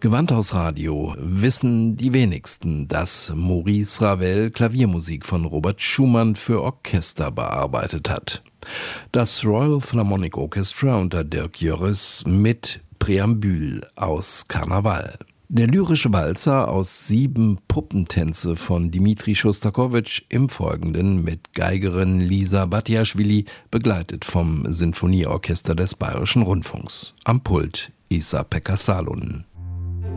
Gewandhausradio wissen die wenigsten, dass Maurice Ravel Klaviermusik von Robert Schumann für Orchester bearbeitet hat. Das Royal Philharmonic Orchestra unter Dirk Jörres mit Präambül aus Karneval. Der lyrische Walzer aus 7 Puppentänze von Dmitri Schostakowitsch, im Folgenden mit Geigerin Lisa Batiaschwili, begleitet vom Sinfonieorchester des Bayerischen Rundfunks. Am Pult Isa-Pekka Salonen.